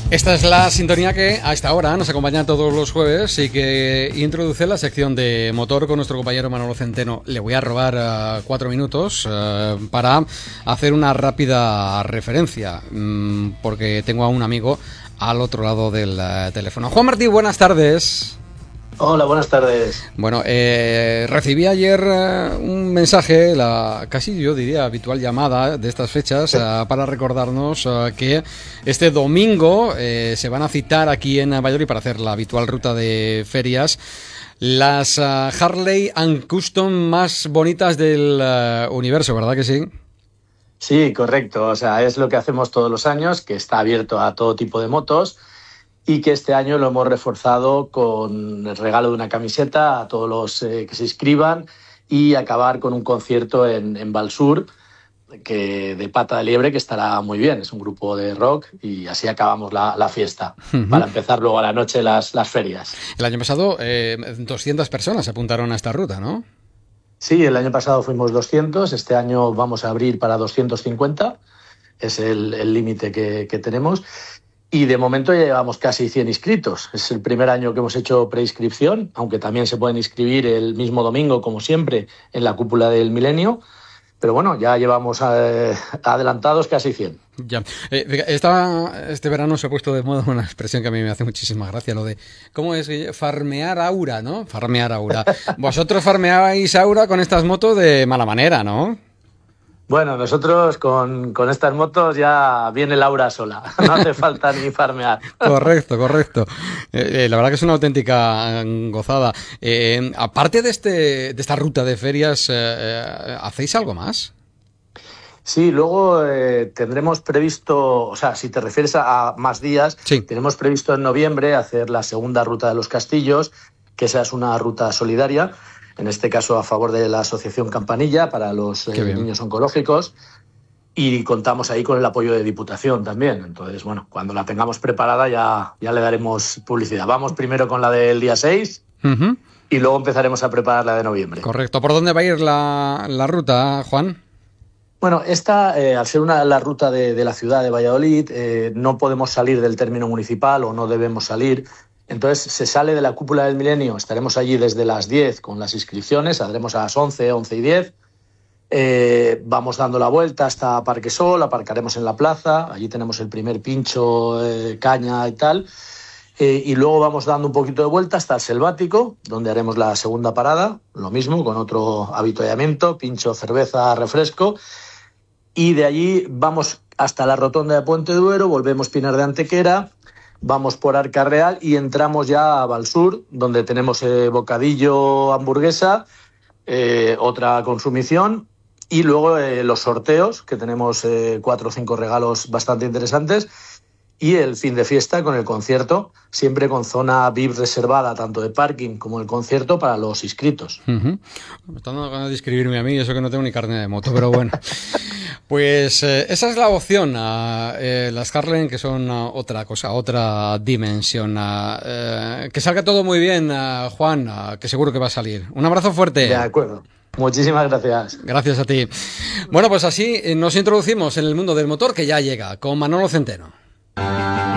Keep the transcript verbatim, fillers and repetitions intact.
Esta es la sintonía que a esta hora nos acompaña todos los jueves y que introduce la sección de motor con nuestro compañero Manolo Centeno. Le voy a robar uh, cuatro minutos uh, para hacer una rápida referencia, um, porque tengo a un amigo al otro lado del uh, teléfono. Juan Martí, buenas tardes. Hola, buenas tardes. Bueno, eh, recibí ayer uh, un mensaje, la casi yo diría habitual llamada de estas fechas, uh, para recordarnos uh, que este domingo eh, se van a citar aquí en Valladolid para hacer la habitual ruta de ferias las uh, Harley and Custom más bonitas del uh, universo, ¿verdad que sí? Sí, correcto. O sea, es lo que hacemos todos los años, que está abierto a todo tipo de motos. Y que este año lo hemos reforzado con el regalo de una camiseta a todos los eh, que se inscriban y acabar con un concierto en, en Valsur, que, de Pata de Liebre, que estará muy bien. Es un grupo de rock y así acabamos la, la fiesta, uh-huh. para empezar luego a la noche las, las ferias. El año pasado eh, doscientas personas se apuntaron a esta ruta, ¿no? Sí, el año pasado fuimos doscientos, este año vamos a abrir para doscientos cincuenta, es el límite que, que tenemos. Y de momento ya llevamos casi cien inscritos. Es el primer año que hemos hecho preinscripción, aunque también se pueden inscribir el mismo domingo, como siempre, en la cúpula del Milenio. Pero bueno, ya llevamos eh, adelantados casi cien. Ya. Eh, esta, este verano se ha puesto de moda una expresión que a mí me hace muchísima gracia, lo de, ¿cómo es? Farmear aura, ¿no? Farmear aura. Vosotros farmeabais aura con estas motos de mala manera, ¿no? Bueno, nosotros con, con estas motos ya viene Laura sola, no hace falta ni farmear. Correcto, correcto. Eh, eh, la verdad que es una auténtica gozada. Eh, aparte de este de esta ruta de ferias, eh, ¿hacéis algo más? Sí, luego eh, tendremos previsto, o sea, si te refieres a, a más días, sí. Tenemos previsto en noviembre hacer la segunda ruta de los castillos, que esa es una ruta solidaria, en este caso a favor de la Asociación Campanilla para los eh, niños oncológicos, y contamos ahí con el apoyo de Diputación también. Entonces, bueno, cuando la tengamos preparada ya, ya le daremos publicidad. Vamos primero con la del día seis uh-huh. y luego empezaremos a preparar la de noviembre. Correcto. ¿Por dónde va a ir la, la ruta, Juan? Bueno, esta, eh, al ser una, la ruta de, de la ciudad de Valladolid, eh, no podemos salir del término municipal o no debemos salir. Entonces se sale de la cúpula del Milenio, estaremos allí desde las diez con las inscripciones, saldremos a las once, once y diez, eh, vamos dando la vuelta hasta Parque Sol, aparcaremos en la plaza, allí tenemos el primer pincho, eh, caña y tal, eh, y luego vamos dando un poquito de vuelta hasta el Selvático, donde haremos la segunda parada, lo mismo, con otro avituallamiento, pincho, cerveza, refresco, y de allí vamos hasta la rotonda de Puente Duero, volvemos Pinar de Antequera, vamos por Arca Real y entramos ya a Valsur, donde tenemos eh, bocadillo, hamburguesa, eh, otra consumición y luego eh, los sorteos, que tenemos eh, cuatro o cinco regalos bastante interesantes, y el fin de fiesta con el concierto, siempre con zona V I P reservada, tanto de parking como el concierto, para los inscritos. Uh-huh. Me está dando ganas de inscribirme a mí, eso que no tengo ni carnet de moto, pero bueno. Pues eh, esa es la opción, uh, eh, las Harley, que son uh, otra cosa, otra dimensión. Uh, eh, que salga todo muy bien, uh, Juan, uh, que seguro que va a salir. Un abrazo fuerte. De acuerdo. Muchísimas gracias. Gracias a ti. Bueno, pues así nos introducimos en el mundo del motor, que ya llega, con Manolo Centeno.